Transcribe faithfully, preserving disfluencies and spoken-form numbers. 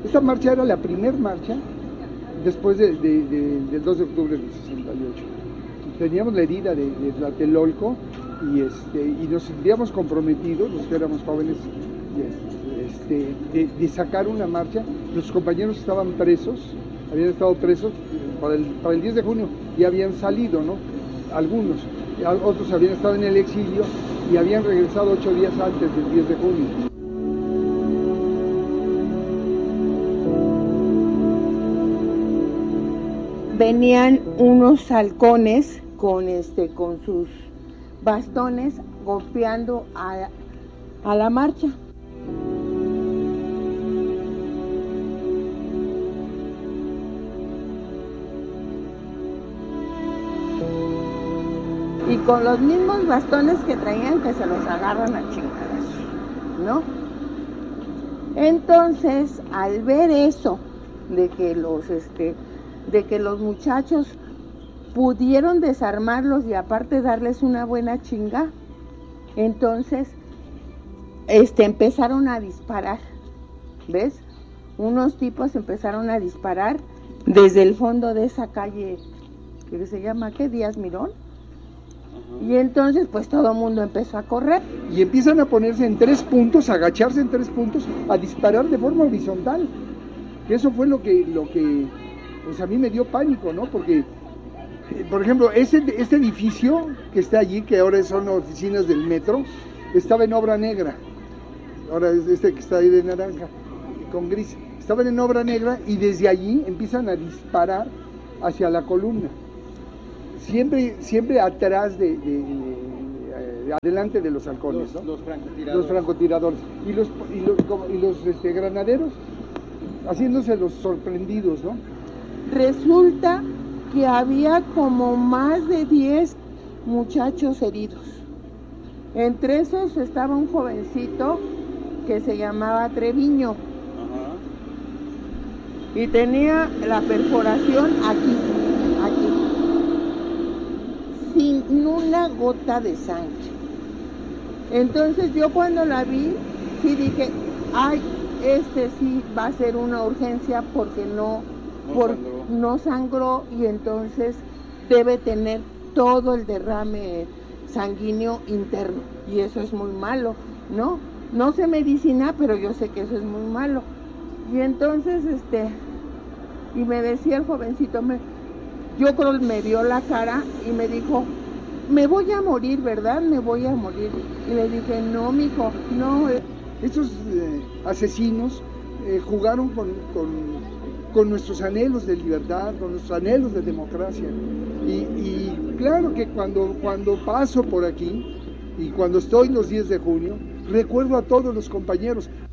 Esta marcha era la primer marcha después de, de, de, del dos de octubre del sesenta y ocho. Teníamos la herida de, de Tlatelolco y, este, y nos sentíamos comprometidos, los que éramos jóvenes, este, de, de sacar una marcha. Los compañeros estaban presos, habían estado presos para el, para el diez de junio y habían salido, ¿no? Algunos, otros habían estado en el exilio y habían regresado ocho días antes del diez de junio. Venían unos halcones con este con sus bastones golpeando a, a la marcha. Y con los mismos bastones que traían, que se los agarran a chingadas, ¿no? Entonces, al ver eso, de que los este de que los muchachos pudieron desarmarlos y aparte darles una buena chinga, entonces este empezaron a disparar, ¿ves? Unos tipos empezaron a disparar desde el fondo de esa calle que se llama, ¿qué? Díaz Mirón. Y entonces pues todo el mundo empezó a correr. Y empiezan a ponerse en tres puntos, a agacharse en tres puntos, a disparar de forma horizontal. Eso fue lo que, lo que pues a mí me dio pánico, ¿no? Porque, por ejemplo, este, este edificio que está allí, que ahora son oficinas del metro, estaba en obra negra. Ahora es este que está ahí de naranja, con gris. Estaban en obra negra y desde allí empiezan a disparar hacia la columna. Siempre, siempre atrás de, de, de, de adelante de los halcones, los, ¿no? Los francotiradores. Los francotiradores. Y los, y los, y los este, granaderos haciéndose los sorprendidos, ¿no? Resulta que había como más de diez muchachos heridos. Entre esos estaba un jovencito que se llamaba Treviño. Ajá. Y tenía la perforación aquí, aquí, sin una gota de sangre. Entonces yo cuando la vi, sí dije, ay, este sí va a ser una urgencia porque no, No por, sangró. no sangró y entonces debe tener todo el derrame sanguíneo interno y eso es muy malo, ¿no? No sé medicina, pero yo sé que eso es muy malo. Y entonces, este, y me decía el jovencito, me, yo creo que me vio la cara y me dijo, me voy a morir, ¿verdad? Me voy a morir. Y le dije, no, mijo, no. Estos eh, asesinos eh, jugaron con, con, con nuestros anhelos de libertad, con nuestros anhelos de democracia. Y, y claro que cuando, cuando paso por aquí y cuando estoy los diez de junio, recuerdo a todos los compañeros,